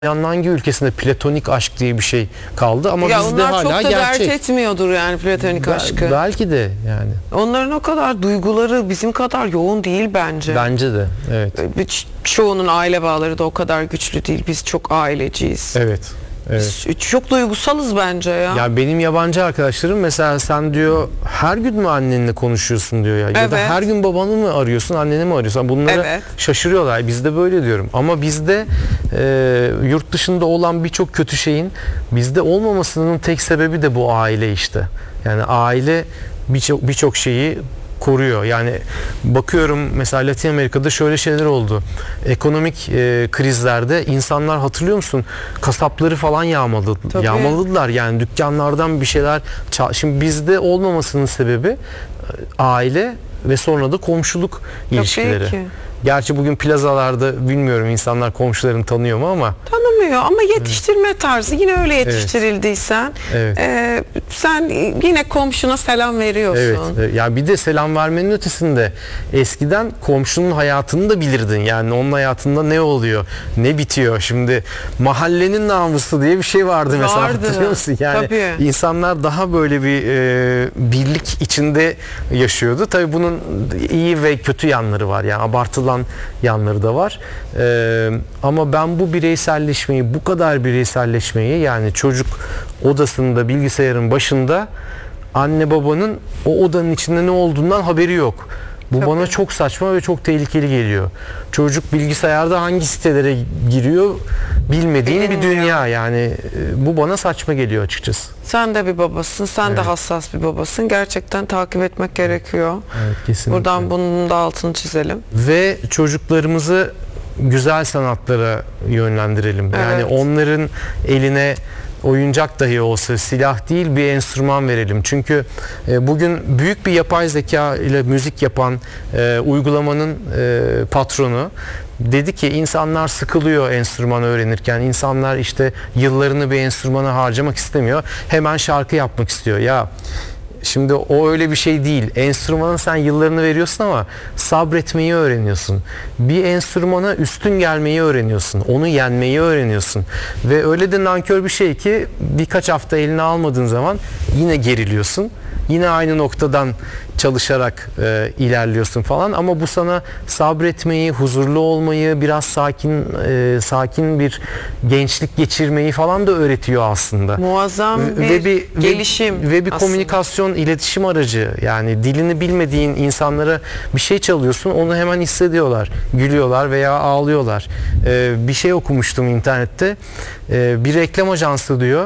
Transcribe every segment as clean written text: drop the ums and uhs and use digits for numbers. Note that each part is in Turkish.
Dünyanın hangi ülkesinde platonik aşk diye bir şey kaldı ama Ya bizde onlar hala çok da gerçek. dert etmiyordur yani platonik aşkı. Belki de yani. Onların o kadar duyguları bizim kadar yoğun değil bence. Bence de evet. Çoğunun aile bağları da o kadar güçlü değil. Biz çok aileciyiz. Evet. Evet. Biz çok duygusalız bence ya. Ya benim yabancı arkadaşlarım mesela sen diyor her gün mü annenle konuşuyorsun diyor ya. Ya da Evet. her gün babanı mı arıyorsun anneni mi arıyorsun? Bunlara Evet. şaşırıyorlar. Bizde böyle diyorum. Ama bizde yurt dışında olan birçok kötü şeyin bizde olmamasının tek sebebi de bu aile işte. Yani aile birçok şeyi koruyor. Yani bakıyorum mesela Latin Amerika'da şöyle şeyler oldu. Ekonomik krizlerde insanlar hatırlıyor musun? Kasapları falan yağmaladılar. Yani dükkanlardan bir şeyler. Şimdi bizde olmamasının sebebi aile ve sonra da komşuluk ilişkileri. Ki. Gerçi bugün plazalarda bilmiyorum insanlar komşularını tanıyor mu ama. Tanımıyor ama yetiştirme tarzı yine öyle yetiştirildiysen Evet. Sen yine komşuna selam veriyorsun. Evet. Ya bir de selam vermenin ötesinde eskiden komşunun hayatını da bilirdin. Yani onun hayatında ne oluyor, ne bitiyor. Şimdi mahallenin namusu diye bir şey vardı mesela. Hatırlıyor musun? Yani tabii. insanlar daha böyle bir birlik içinde yaşıyordu. Tabii bunun iyi ve kötü yanları var. Yani abartılan yanları da var. Ama ben bu bireyselleşmeyi, bu kadar bireyselleşmeyi yani çocuk odasında bilgisayarın başında anne babanın o odanın içinde ne olduğundan haberi yok. Bu bana çok saçma ve çok tehlikeli geliyor. Çocuk bilgisayarda hangi sitelere giriyor bilmediğin bir dünya yani bu bana saçma geliyor açıkçası. Sen de bir babasın, sen de hassas bir babasın. Gerçekten takip etmek gerekiyor. Evet, kesinlikle. Buradan bunun da altını çizelim. Ve çocuklarımızı güzel sanatlara yönlendirelim. Yani onların eline oyuncak dahi olsa silah değil bir enstrüman verelim. Çünkü bugün büyük bir yapay zeka ile müzik yapan uygulamanın patronu dedi ki insanlar sıkılıyor enstrüman öğrenirken. İnsanlar işte yıllarını bir enstrümana harcamak istemiyor. Hemen şarkı yapmak istiyor. Ya şimdi o öyle bir şey değil. Enstrümana sen yıllarını veriyorsun ama sabretmeyi öğreniyorsun. Bir enstrümana üstün gelmeyi öğreniyorsun. Onu yenmeyi öğreniyorsun. Ve öyle de nankör bir şey ki birkaç hafta eline almadığın zaman yine geriliyorsun. Yine aynı noktadan çalışarak ilerliyorsun falan ama bu sana sabretmeyi, huzurlu olmayı, biraz sakin bir gençlik geçirmeyi falan da öğretiyor aslında. Muazzam bir gelişim ve bir komünikasyon, iletişim aracı. Yani dilini bilmediğin insanlara bir şey çalıyorsun, onu hemen hissediyorlar, gülüyorlar veya ağlıyorlar. Bir şey okumuştum internette. Bir reklam ajansı diyor.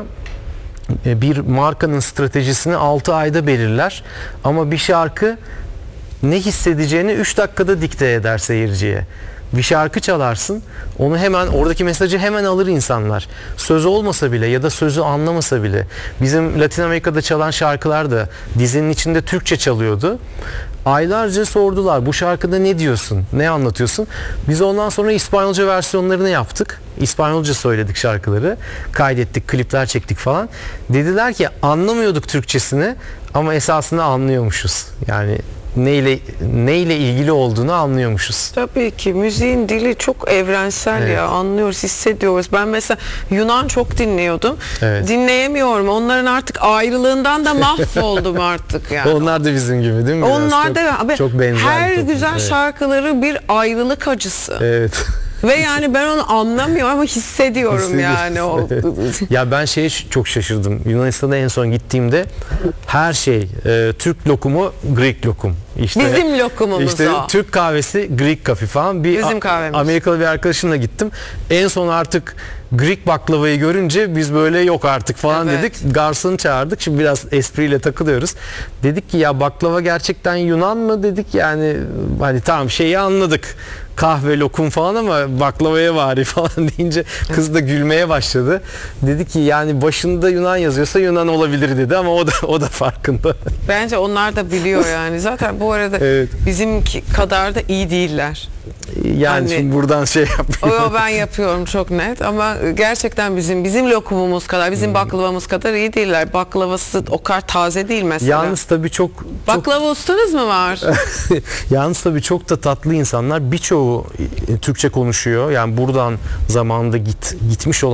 Bir markanın stratejisini 6 ayda belirler ama bir şarkı ne hissedeceğini 3 dakikada dikte eder seyirciye. Bir şarkı çalarsın, onu hemen oradaki mesajı hemen alır insanlar. Söz olmasa bile ya da sözü anlamasa bile. Bizim Latin Amerika'da çalan şarkılar da dizinin içinde Türkçe çalıyordu. Aylarca sordular bu şarkıda ne diyorsun, ne anlatıyorsun? Biz ondan sonra İspanyolca versiyonlarını yaptık. İspanyolca söyledik şarkıları, kaydettik, klipler çektik falan. Dediler ki anlamıyorduk Türkçesini ama esasında anlıyormuşuz. Yani neyle ilgili olduğunu anlıyormuşuz. Tabii ki müziğin dili çok evrensel ya, anlıyoruz, hissediyoruz. Ben mesela Yunan çok dinliyordum. Dinleyemiyorum. Onların artık ayrılığından da mahvoldum artık yani. Onlar da bizim gibi değil mi? Onlar da çok benzer. Her güzel şarkıları bir ayrılık acısı. Evet. Ve yani ben onu anlamıyorum ama hissediyorum yani. Ya ben şeye çok şaşırdım. Yunanistan'a en son gittiğimde her şey Türk lokumu, Greek lokum. İşte, bizim lokumumuz işte o. Türk kahvesi, Greek coffee falan. Bizim kahvemiz. Amerikalı bir arkadaşımla gittim. En son artık Greek baklavayı görünce biz böyle yok artık falan dedik. Garsonu çağırdık. Şimdi biraz espriyle takılıyoruz. Dedik ki ya baklava gerçekten Yunan mı dedik yani hani tamam şeyi anladık. Kahve, lokum falan ama baklavaya vari falan deyince kız da gülmeye başladı. Dedi ki yani başında Yunan yazıyorsa Yunan olabilir dedi ama o da farkında. Bence onlar da biliyor yani. Zaten bu arada bizimki kadar da iyi değiller. Yani şimdi buradan şey yapıyorum. Ben yapıyorum çok net ama gerçekten bizim lokumumuz kadar, bizim baklavamız kadar iyi değiller. Baklavası o kadar taze değil mesela. Yalnız tabii çok baklava ustanız mı var? Yalnız tabii çok da tatlı insanlar. Birçoğu birçoğu Türkçe konuşuyor. Yani buradan zamanında gitmiş olan